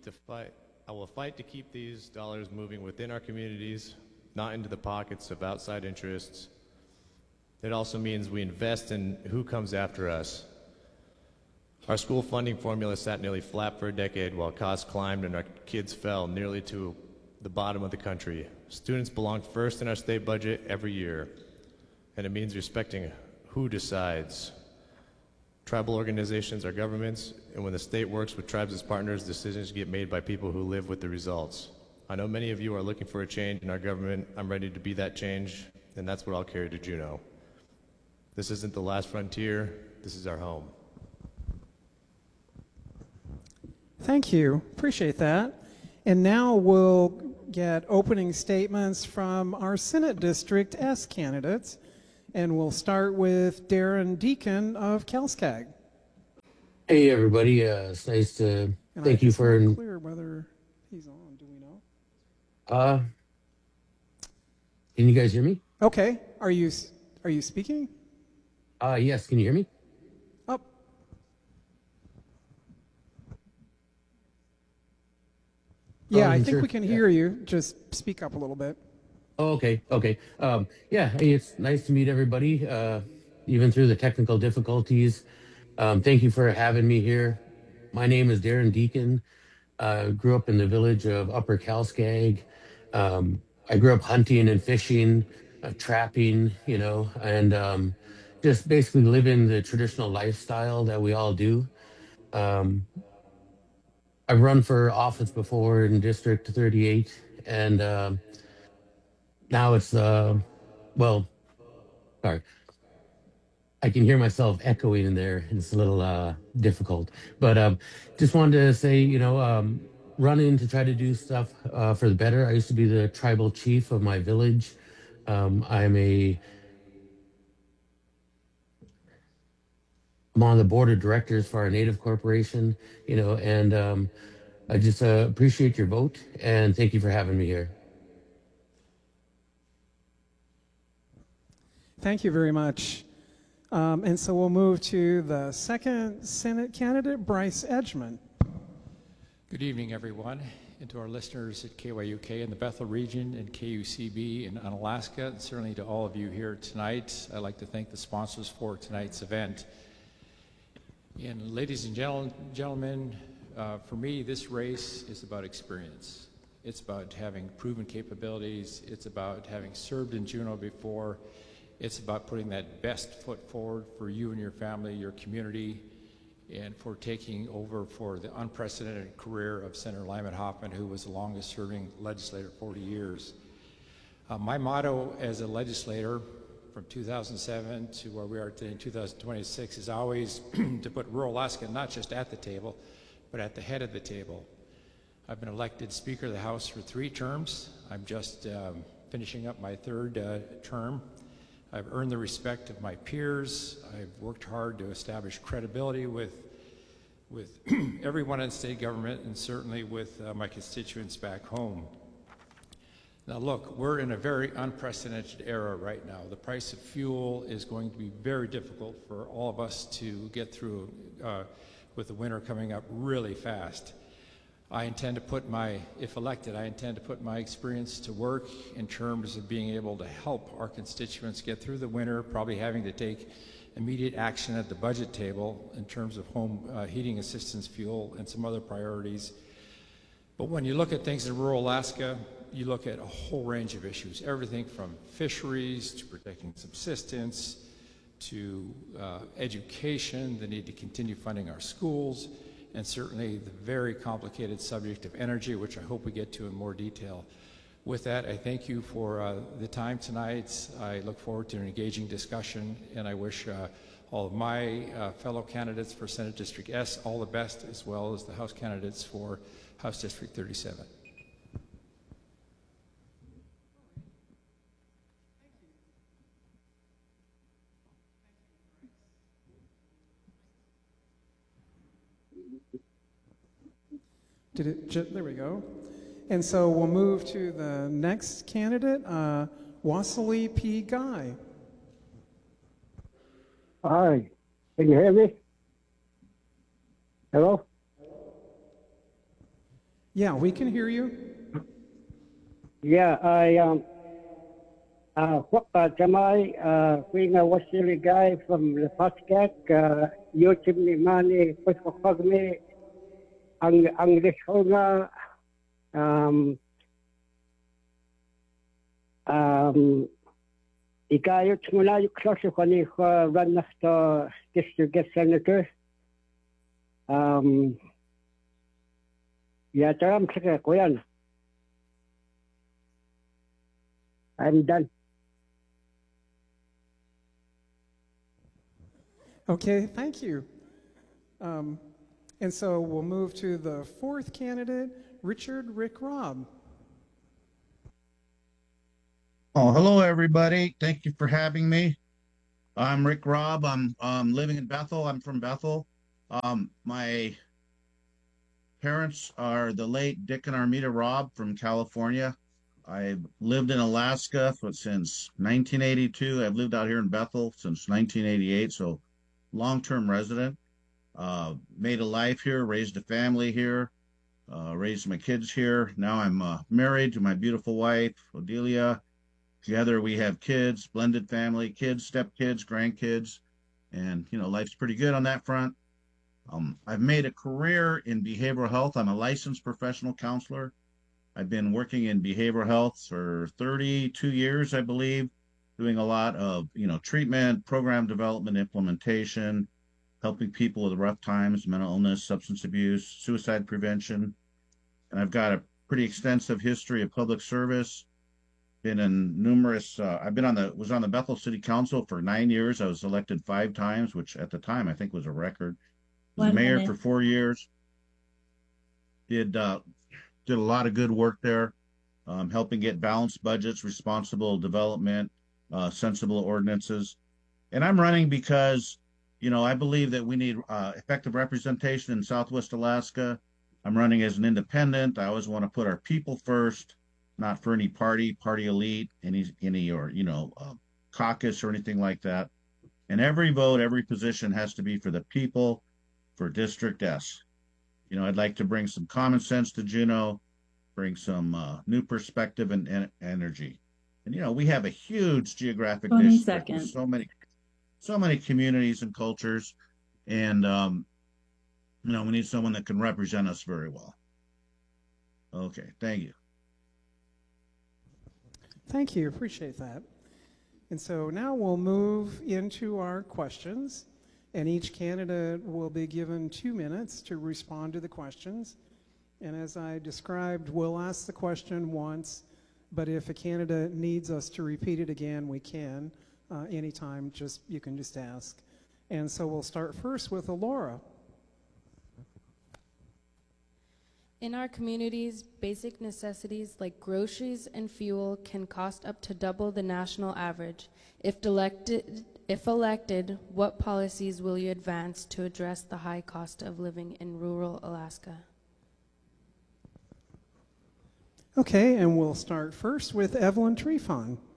I will fight to keep these dollars moving within our communities, not into the pockets of outside interests. It also means we invest in who comes after us. Our school funding formula sat nearly flat for a decade while costs climbed and our kids fell nearly to the bottom of the country. Students belong first in our state budget every year, and it means respecting who decides. Tribal organizations are governments, and when the state works with tribes as partners, decisions get made by people who live with the results. I know many of you are looking for a change in our government. I'm ready to be that change, and that's what I'll carry to Juneau. This isn't the last frontier, this is our home. Thank you, appreciate that. And now we'll get opening statements from our Senate District S candidates. And we'll start with Darren Deacon of Calskag. Hey everybody, it's nice to thank you for. It's not clear whether he's on. Do we know? Can you guys hear me? Okay. Are you speaking? Yes. Can you hear me? Oh. Yeah, I think we can hear you. Just speak up a little bit. Oh, okay. Yeah, hey, it's nice to meet everybody, even through the technical difficulties. Thank you for having me here. My name is Darren Deacon. Grew up in the village of Upper Calskag. I grew up hunting and fishing, trapping, and just basically living the traditional lifestyle that we all do. I've run for office before in District 38, and now it's, well, sorry. I can hear myself echoing in there. It's a little difficult. But just wanted to say, running to try to do stuff for the better. I used to be the tribal chief of my village. I'm on the board of directors for our Native Corporation, and I just appreciate your vote, and thank you for having me here. Thank you very much. And so we'll move to the second Senate candidate, Bryce Edgman. Good evening, everyone, and to our listeners at KYUK in the Bethel region and KUCB in Unalaska, and certainly to all of you here tonight. I'd like to thank the sponsors for tonight's event. And ladies and gentlemen, for me, this race is about experience. It's about having proven capabilities. It's about having served in Juneau before. It's about putting that best foot forward for you and your family, your community, and for taking over for the unprecedented career of Senator Lyman Hoffman, who was the longest serving legislator, 40 years. My motto as a legislator from 2007 to where we are today in 2026 is always to put rural Alaska not just at the table, but at the head of the table. I've been elected Speaker of the House for 3 terms. I'm just finishing up my 3rd term. I've earned the respect of my peers. I've worked hard to establish credibility with everyone in state government and certainly with my constituents back home. Now look, we're in a very unprecedented era right now. The price of fuel is going to be very difficult for all of us to get through with the winter coming up really fast. I intend to put if elected, I intend to put my experience to work in terms of being able to help our constituents get through the winter, probably having to take immediate action at the budget table in terms of home heating assistance fuel and some other priorities. But when you look at things in rural Alaska, you look at a whole range of issues, everything from fisheries to protecting subsistence to education, the need to continue funding our schools, and certainly the very complicated subject of energy, which I hope we get to in more detail. With that, I thank you for the time tonight. I look forward to an engaging discussion, and I wish all of my fellow candidates for Senate District S all the best, as well as the House candidates for House District 37. There we go. And so we'll move to the next candidate, Wassily P. Guy. Hi, can you hear me? Hello? Yeah, we can hear you. Yeah, Jamai, being a Wasili guy from the Pascat, Yochimni Mani, Pushpakogme, ang Rishona, Ikayot mula yung klase ko ni run na sa district senator. Taram sa ko yan. I'm done. Okay, thank you. And so we'll move to the fourth candidate, Richard Rick Robb. Oh, hello, everybody. Thank you for having me. I'm Rick Robb. I'm living in Bethel. I'm from Bethel. My parents are the late Dick and Armida Robb from California. I've lived in Alaska since 1982. I've lived out here in Bethel since 1988, so long-term resident. Made a life here, raised a family here, raised my kids here. Now I'm married to my beautiful wife, Odelia. Together we have kids, blended family, kids, stepkids, grandkids, and life's pretty good on that front. I've made a career in behavioral health. I'm a licensed professional counselor. I've been working in behavioral health for 32 years, I believe, doing a lot of treatment, program development, implementation, helping people with rough times, mental illness, substance abuse, suicide prevention. And I've got a pretty extensive history of public service. Been in numerous, was on the Bethel City Council for 9 years. I was elected 5 times, which at the time I think was a record. Was mayor for 4 years. Did a lot of good work there, helping get balanced budgets, responsible development, sensible ordinances. And I'm running because, I believe that we need effective representation in Southwest Alaska. I'm running as an independent. I always want to put our people first. Not for any party elite, any or caucus or anything like that. And every vote, every position has to be for the people, for District S. I'd like to bring some common sense to Juneau, bring some new perspective and energy. And we have a huge geographic district with so many communities and cultures, and we need someone that can represent us very well. Okay, thank you. Thank you, appreciate that. And so now we'll move into our questions, and each candidate will be given 2 minutes to respond to the questions. And as I described, we'll ask the question once, but if a candidate needs us to repeat it again, we can anytime, you can just ask. And so we'll start first with Alora. In our communities, basic necessities like groceries and fuel can cost up to double the national average. If elected, what policies will you advance to address the high cost of living in rural Alaska? Okay, and we'll start first with Evelyn Trefon.